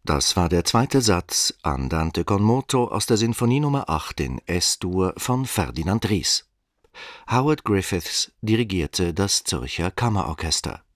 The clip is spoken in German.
Das war der zweite Satz Andante con moto aus der Sinfonie Nr. 8 in S-Dur von Ferdinand Ries. Howard Griffiths dirigierte das Zürcher Kammerorchester.